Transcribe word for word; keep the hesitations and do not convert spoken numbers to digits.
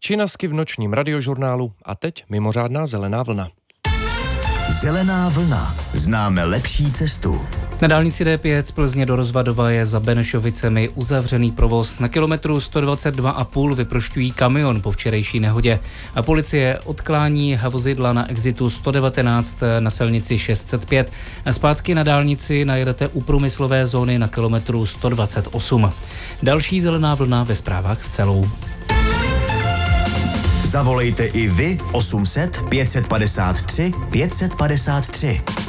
Činasky v nočním radiožurnálu a teď mimořádná zelená vlna. Zelená vlna. Známe lepší cestu. Na dálnici D pět z Plzně do Rozvadova je za Benešovicemi uzavřený provoz. Na kilometru sto dvacet dva a půl vyprošťují kamion po včerejší nehodě. A policie odklání vozidla na exitu sto devatenáct na silnici šest set pět. A zpátky na dálnici najedete u průmyslové zóny na kilometru sto dvacet osm. Další zelená vlna ve zprávách v celou. Zavolejte i vy osm set pět set padesát tři pět set padesát tři.